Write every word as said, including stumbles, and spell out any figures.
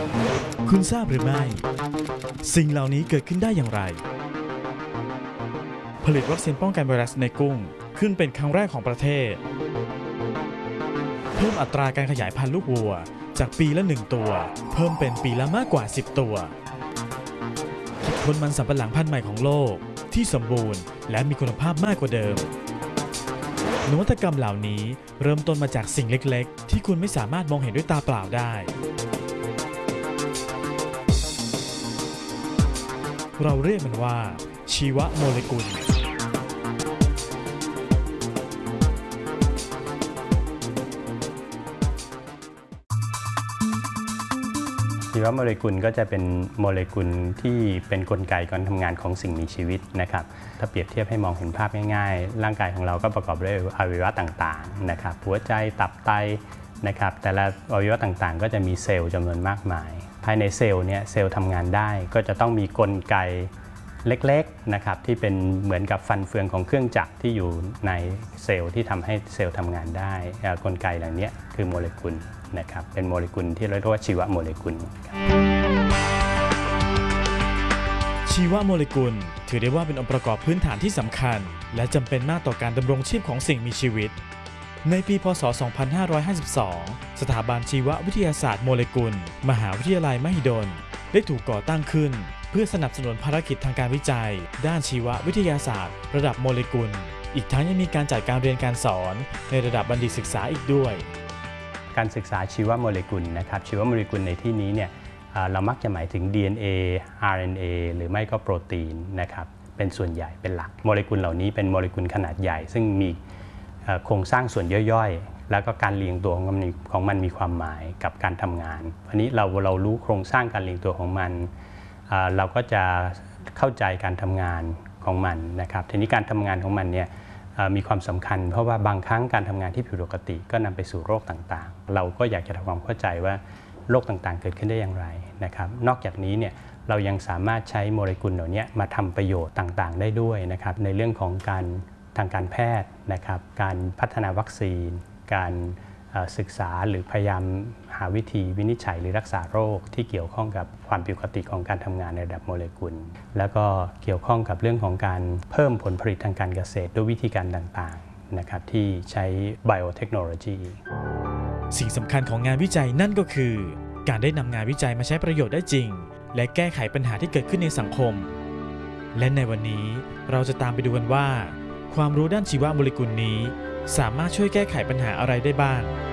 คุณทราบหรือไม่สิ่งเหล่านี้เกิดขึ้นได้อย่างไรผลิตวัคซีนป้องกันไวรัสในกุ้งขึ้นเป็นครั้งแรกของประเทศเพิ่มอัตราการขยายพันธุ์ลูกวัวจากปีละหนึ่งตัวเพิ่มเป็นปีละมากกว่าสิบตัวคิดค้นมันสำปะหลังพันธุ์ใหม่ของโลกที่สมบูรณ์และมีคุณภาพมากกว่าเดิมนวัตกรรมเหล่านี้เริ่มต้นมาจากสิ่งเล็กๆที่คุณไม่สามารถมองเห็นด้วยตาเปล่าได้เราเรียกมันว่าชีวโมเลกุลชีวโมเลกุลก็จะเป็นโมเลกุลที่เป็นกลไกการทำงานของสิ่งมีชีวิตนะครับถ้าเปรียบเทียบให้มองเห็นภาพง่ายๆร่างกายของเราก็ประกอบด้วยอวัยวะต่างๆนะครับหัวใจตับไตนะครับแต่ละอวัยวะต่างๆก็จะมีเซลล์จำนวนมากมายภายในเซลล์เนี่ยเซลล์ทำงานได้ก็จะต้องมีกลไกเล็กๆนะครับที่เป็นเหมือนกับฟันเฟืองของเครื่องจักรที่อยู่ในเซลล์ที่ทำให้เซลล์ทำงานได้กลไกเหล่านี้คือโมเลกุลนะครับเป็นโมเลกุลที่เรียกว่าชีวโมเลกุลชีวโมเลกุลถือได้ว่าเป็นองค์ประกอบพื้นฐานที่สำคัญและจำเป็นมากต่อการดำรงชีพของสิ่งมีชีวิตในปีพ.ศ. สองพันห้าร้อยห้าสิบสอง สถาบันชีววิทยาศาสตร์โมเลกุลมหาวิทยาลัยมหิดลได้ถูกก่อตั้งขึ้นเพื่อสนับสนุนภารกิจทางการวิจัยด้านชีววิทยาศาสตร์ระดับโมเลกุลอีกทั้งยังมีการจัดการเรียนการสอนในระดับบัณฑิตศึกษาอีกด้วยการศึกษาชีวโมเลกุลนะครับชีวโมเลกุลในที่นี้เนี่ยเรามักจะหมายถึง ดี เอ็น เอ อาร์ เอ็น เอ หรือไม่ก็โปรตีนนะครับเป็นส่วนใหญ่เป็นหลักโมเลกุลเหล่านี้เป็นโมเลกุลขนาดใหญ่ซึ่งมีโครงสร้างส่วนย่อยๆแล้วก็การเรียงตัวของมันของมันมีความหมายกับการทำงานอันนี้เราเรารู้โครงสร้างการเรียงตัวของมันเราก็จะเข้าใจการทำงานของมันนะครับทีนี้การทำงานของมันเนี่ยมีความสำคัญเพราะว่าบางครั้งการทำงานที่ผิดปกติก็นำไปสู่โรคต่างๆเราก็อยากจะทำความเข้าใจว่าโรคต่างๆเกิดขึ้นได้อย่างไรนะครับนอกจากนี้เนี่ยเรายังสามารถใช้โมเลกุลเหล่านี้มาทำประโยชน์ต่างๆได้ด้วยนะครับในเรื่องของการทางการแพทย์นะครับการพัฒนาวัคซีนการศึกษาหรือพยายามหาวิธีวินิจฉัยหรือรักษาโรคที่เกี่ยวข้องกับความผิดปกติของการทำงานในระดับโมเลกุลแล้วก็เกี่ยวข้องกับเรื่องของการเพิ่มผลผลิตทางการเกษตรด้วยวิธีการต่างๆนะครับที่ใช้ไบโอเทคโนโลยีสิ่งสำคัญของงานวิจัยนั่นก็คือการได้นำงานวิจัยมาใช้ประโยชน์ได้จริงและแก้ไขปัญหาที่เกิดขึ้นในสังคมและในวันนี้เราจะตามไปดูกันว่าความรู้ด้านชีวโมเลกุลนี้สามารถช่วยแก้ไขปัญหาอะไรได้บ้าง